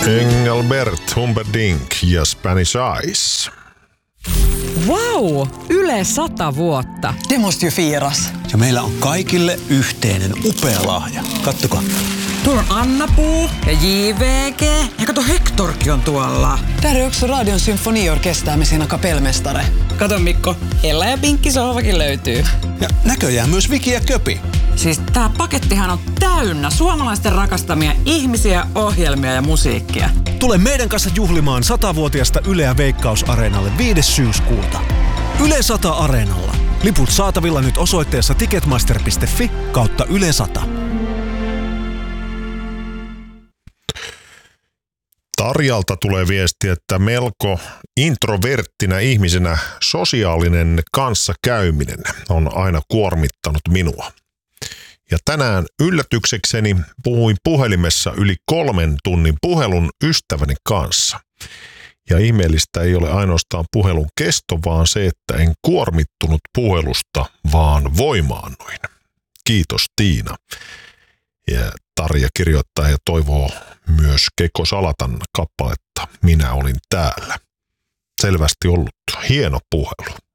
Engelbert Humperdinck ja Spanish Eyes. Vau! Yle 100 vuotta. Det måste ju firas. Ja meillä on kaikille yhteinen upea lahja. Kattokaa. Tuolla on Anna-Puu ja JVG. Ja kato, Hectorkin on tuolla. Där är också Radion symfoniorkester med sina kapellmästare. Kato Mikko, Ella ja Pinkki sohvakin löytyy. Ja näköjään myös Viki ja Köpi. Siis tää pakettihan on täynnä suomalaisten rakastamia ihmisiä, ohjelmia ja musiikkia. Tule meidän kanssa juhlimaan 100-vuotiasta Yleä Veikkaus-areenalle 5. syyskuuta. Yle 100 Areenalla. Liput saatavilla nyt osoitteessa ticketmaster.fi/Yle 100. Tarjalta tulee viesti, että melko introverttinä ihmisenä sosiaalinen kanssakäyminen on aina kuormittanut minua. Ja tänään yllätyksekseni puhuin puhelimessa yli 3 tunnin puhelun ystäväni kanssa. Ja ihmeellistä ei ole ainoastaan puhelun kesto, vaan se, että en kuormittunut puhelusta, vaan voimaannuin. Kiitos Tiina. Ja Tarja kirjoittaa ja toivoo myös Kekko Salatan kappaletta Minä olin täällä. Selvästi ollut hieno puhelu.